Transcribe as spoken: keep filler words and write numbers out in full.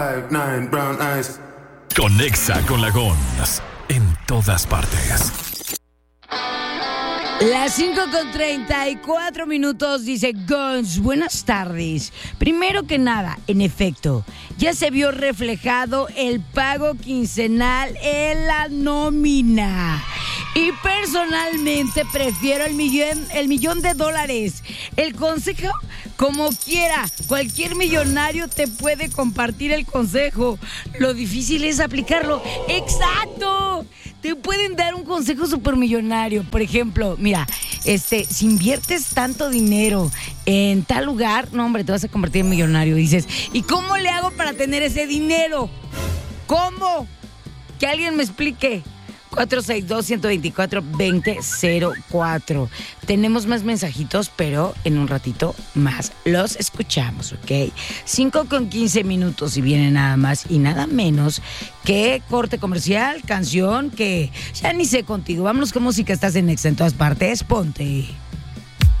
Conexa con la Gons en todas partes. Las cinco con treinta y cuatro minutos, dice Gons, buenas tardes. Primero que nada, en efecto, ya se vio reflejado el pago quincenal en la nómina. Y personalmente prefiero el millón, el millón de dólares. El consejo, como quiera, cualquier millonario te puede compartir el consejo. Lo difícil es aplicarlo. ¡Exacto! Te pueden dar un consejo supermillonario. Por ejemplo, mira, este, si inviertes tanto dinero en tal lugar, no, hombre, te vas a convertir en millonario. Dices, ¿y cómo le hago para tener ese dinero? ¿Cómo? Que alguien me explique. cuatro seis dos, uno dos cuatro, dos cero cero cuatro. Tenemos más mensajitos, pero en un ratito más los escuchamos, ¿ok? cinco con quince minutos y viene nada más y nada menos que corte comercial, canción que ya ni sé contigo. Vámonos con música, estás en Nexa en todas partes, ponte.